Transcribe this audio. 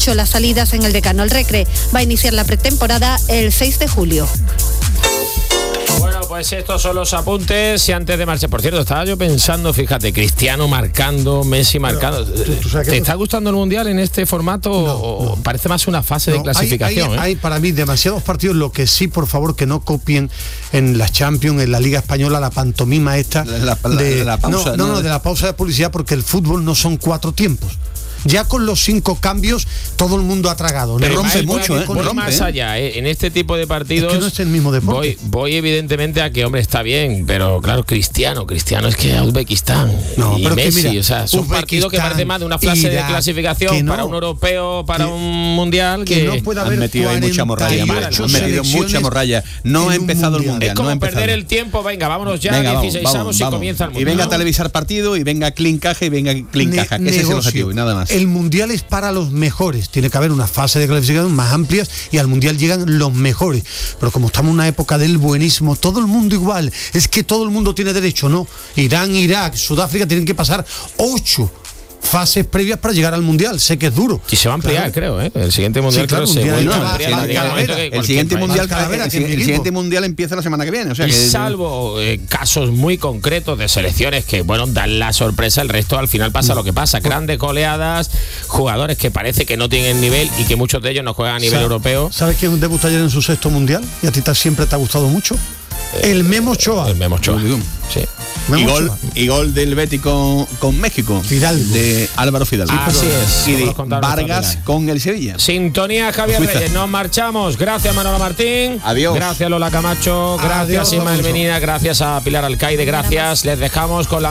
8 las salidas en el Decano. El Recre va a iniciar la pretemporada el 6 de julio. Bueno, pues estos son los apuntes y antes de marchar, por cierto, estaba yo pensando, fíjate, Cristiano marcando, Messi marcando. ¿Te está gustando el Mundial en este formato o parece más una fase de clasificación? Hay para mí demasiados partidos. Lo que sí, por favor, que no copien en la Champions, en la Liga Española, la pantomima esta de la pausa. De la pausa de publicidad, porque el fútbol no son 4 tiempos. Ya con los 5 cambios todo el mundo ha tragado. Pero rompe mucho, rompe más allá, en este tipo de partidos. Es que no es el mismo deporte. Voy evidentemente a que, hombre, está bien, pero claro, Cristiano es que a Uzbekistán y Messi, mira, o sea, son partidos que parece más de una fase de clasificación para un europeo, para un mundial, que no puede haber. Han metido ahí mucha morralla, mucha morralla. No ha empezado el mundial. Es como perder el tiempo. Venga, vámonos ya, 16avos y comienza el mundial. Y venga a televisar partido, y venga clean caja, que ese es el objetivo y nada más. El mundial es para los mejores. Tiene que haber una fase de clasificación más amplias y al mundial llegan los mejores. Pero como estamos en una época del buenismo, todo el mundo igual. Es que todo el mundo tiene derecho, ¿no? Irán, Irak, Sudáfrica tienen que pasar 8 fases previas para llegar al mundial. Sé que es duro. Y se va a ampliar, creo, ¿eh? El siguiente mundial se vuelve a ampliar. El siguiente mundial empieza la semana que viene. O sea, salvo casos muy concretos de selecciones que, bueno, dan la sorpresa, el resto al final pasa lo que pasa. Grandes goleadas, jugadores que parece que no tienen nivel y que muchos de ellos no juegan a nivel europeo. ¿Sabes quién debutó ayer en su 6º mundial? Y a ti siempre te ha gustado mucho. El Memo Ochoa. El Memo Ochoa. Sí. Y gol del Betis con México. Fidalgo. De Álvaro Fidalgo. Así es. Y de Vargas con el Sevilla. Sintonía Javier Reyes. Nos marchamos. Gracias Manolo Martín. Adiós. Gracias Lola Camacho. Gracias Ismael Menina. Gracias a Pilar Alcaide. Gracias. Les dejamos con la